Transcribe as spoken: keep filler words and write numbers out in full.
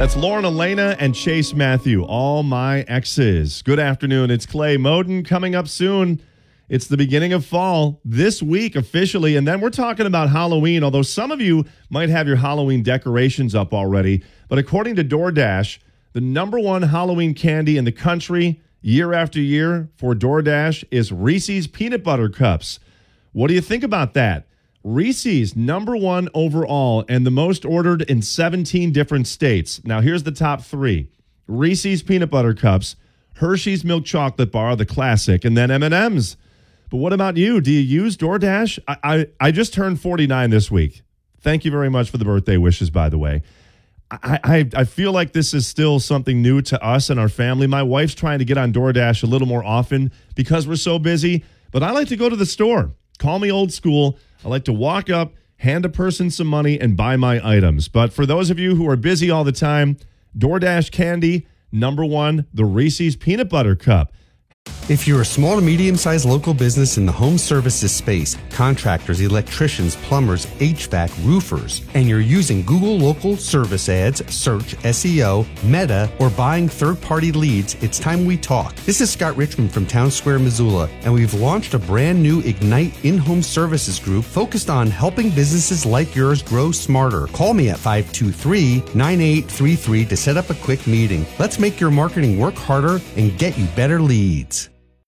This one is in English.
That's Lauren Elena and Chase Matthew, all my exes. Good afternoon. It's Clay Moden coming up soon. It's the beginning of fall this week officially, and then we're talking about Halloween, although some of you might have your Halloween decorations up already. But according to DoorDash, the number one Halloween candy in the country year after year for DoorDash is Reese's Peanut Butter Cups. What do you think about that? Reese's, number one overall and the most ordered in seventeen different states. Now, here's the top three. Reese's Peanut Butter Cups, Hershey's Milk Chocolate Bar, the classic, and then M and M's. But what about you? Do you use DoorDash? I, I, I just turned forty-nine this week. Thank you very much for the birthday wishes, by the way. I, I, I feel like this is still something new to us and our family. My wife's trying to get on DoorDash a little more often because we're so busy. But I like to go to the store. Call me old school. I like to walk up, hand a person some money, and buy my items. But for those of you who are busy all the time, DoorDash candy, number one, the Reese's Peanut Butter Cup. If you're a small to medium-sized local business in the home services space, contractors, electricians, plumbers, H V A C, roofers, and you're using Google Local Service Ads, search, S E O, Meta, or buying third-party leads, it's time we talk. This is Scott Richmond from Town Square, Missoula, and we've launched a brand new Ignite in-home services group focused on helping businesses like yours grow smarter. Call me at five two three, nine eight three three to set up a quick meeting. Let's make your marketing work harder and get you better leads.